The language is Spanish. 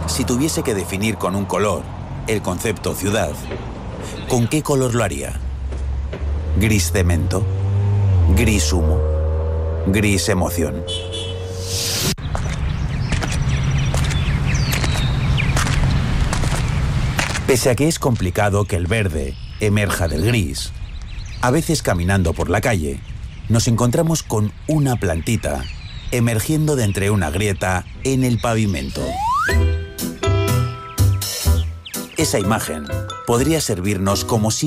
Si tuviese que definir con un color el concepto ciudad, ¿con qué color lo haría? ¿Gris cemento? ¿Gris humo? ¿Gris emoción? Pese a que es complicado que el verde emerja del gris, a veces caminando por la calle, nos encontramos con una plantita emergiendo de entre una grieta en el pavimento. Esa imagen podría servirnos como